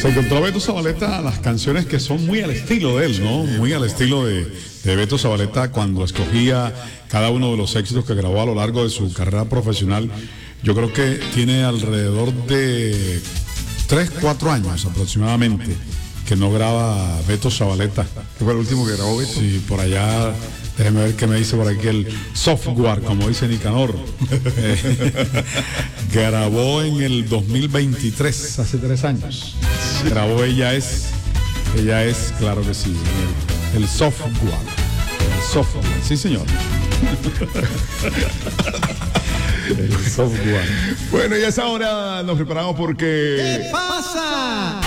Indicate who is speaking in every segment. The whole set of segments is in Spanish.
Speaker 1: Se encontró Beto Zabaleta las canciones que son muy al estilo de él, ¿no? Muy al estilo de Beto Zabaleta cuando escogía cada uno de los éxitos que grabó a lo largo de su carrera profesional. Yo creo que tiene alrededor de 3-4 años aproximadamente que no graba Beto Zabaleta.
Speaker 2: ¿Qué fue el último que grabó Beto?
Speaker 1: Sí, por allá, déjeme ver qué me dice por aquí el software, como dice Nicanor. Grabó en el 2023, hace 3 años. Grabó Ella es, claro que sí, el software. El software, sí señor. El software.
Speaker 2: Bueno, y a esa hora nos preparamos porque...
Speaker 3: ¿Qué pasa?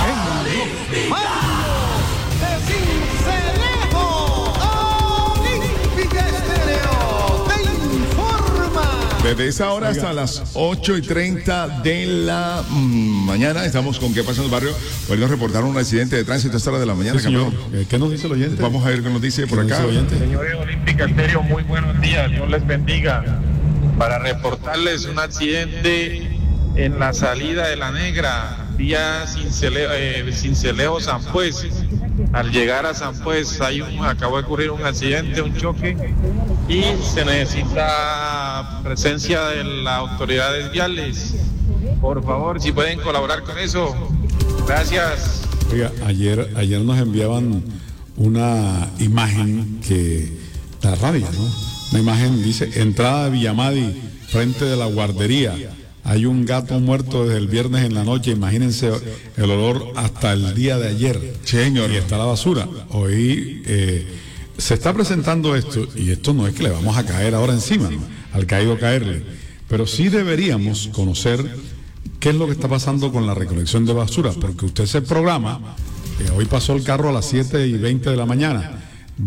Speaker 3: De Sincelejo, Olímpica Estéreo te informa.
Speaker 2: Desde esa hora hasta las 8:30 de la mañana estamos con ¿Qué pasa en el barrio? Hoy nos reportaron un accidente de tránsito a esta hora de la mañana,
Speaker 1: Sí, señor.
Speaker 2: campeón.
Speaker 1: ¿Qué nos dice el oyente?
Speaker 2: Vamos a ver qué nos dice por acá.
Speaker 4: Señores Olímpica Estéreo, muy buenos días, Dios les bendiga. Para reportarles un accidente en la salida de La Negra, vía Sincelejo San Pues. Al llegar a San Pues acabó de ocurrir un accidente, un choque, y se necesita presencia de las autoridades viales. Por favor, si pueden colaborar con eso. Gracias.
Speaker 1: Oiga, ayer nos enviaban una imagen que la rabia, ¿no? Una imagen dice, entrada de Villamadi, frente de la guardería. Hay un gato muerto desde el viernes en la noche. Imagínense el olor hasta el día de ayer.
Speaker 2: Señor.
Speaker 1: Y está la basura. Hoy se está presentando esto, y esto no es que le vamos a caer ahora encima, ¿no? Al caído caerle. Pero sí deberíamos conocer qué es lo que está pasando con la recolección de basura, porque usted se programa, hoy pasó el carro a las 7:20 de la mañana,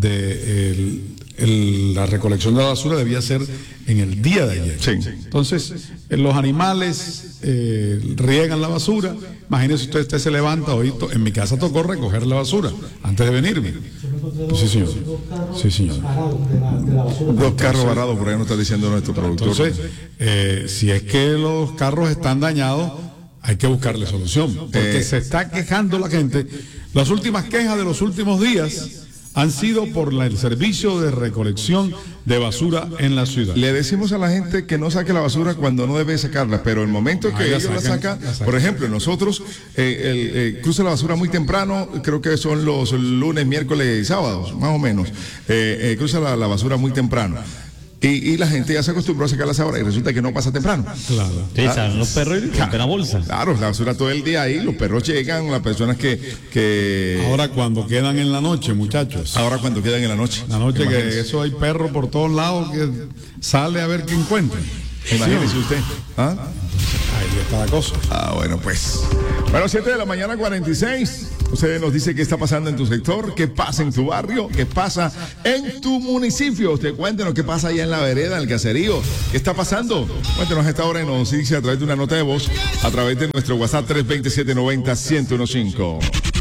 Speaker 1: la recolección de la basura debía ser en el día de ayer.
Speaker 2: Sí.
Speaker 1: Entonces, los animales riegan la basura. Imagínese usted se levanta, hoy en mi casa tocó recoger la basura antes de venirme. Sí, señor. Sí, señor.
Speaker 2: Dos carros varados, por ahí nos está diciendo nuestro productor.
Speaker 1: Entonces, si es que los carros están dañados, hay que buscarle solución, porque se está quejando la gente. Las últimas quejas de los últimos días han sido por el servicio de recolección de basura en la ciudad.
Speaker 2: Le decimos a la gente que no saque la basura cuando no debe sacarla, pero el momento que ellos la sacan, por ejemplo, nosotros cruza la basura muy temprano, creo que son los lunes, miércoles y sábados, más o menos, cruza la basura muy temprano. Y la gente ya se acostumbró a sacarlas ahora y resulta que no pasa temprano.
Speaker 1: Claro.
Speaker 5: Sí, salen los perros y rompen la bolsa.
Speaker 2: Claro, la basura todo el día ahí, los perros llegan, las personas que...
Speaker 1: Ahora cuando quedan en la noche, muchachos.
Speaker 2: Ahora cuando quedan en la noche.
Speaker 1: La noche
Speaker 2: Imagínese.
Speaker 1: que eso hay perros por todos lados que sale a ver qué encuentra.
Speaker 2: Imagínese usted. ¿Ah?
Speaker 1: Ahí está la cosa.
Speaker 2: Bueno, pues. Bueno, 7:46. Usted nos dice qué está pasando en tu sector, qué pasa en tu barrio, qué pasa en tu municipio. Usted cuéntenos qué pasa allá en la vereda, en el caserío, qué está pasando. Cuéntenos a esta hora y nos dice a través de una nota de voz, a través de nuestro WhatsApp 327-90-1015.